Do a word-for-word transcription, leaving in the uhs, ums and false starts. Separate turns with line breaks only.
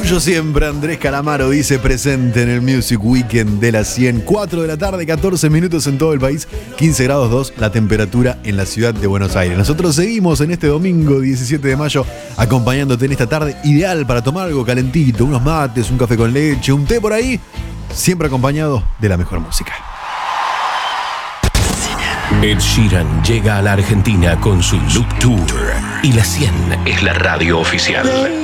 Tuyo siempre, Andrés Calamaro dice presente en el Music Weekend de la cien. cuatro de la tarde, catorce minutos en todo el país, quince grados dos la temperatura en la ciudad de Buenos Aires. Nosotros seguimos en este domingo diecisiete de mayo acompañándote en esta tarde ideal para tomar algo calentito, unos mates, un café con leche, un té por ahí, siempre acompañado de la mejor música.
Ed Sheeran llega a la Argentina con su Loop Tour y la cien es la radio oficial.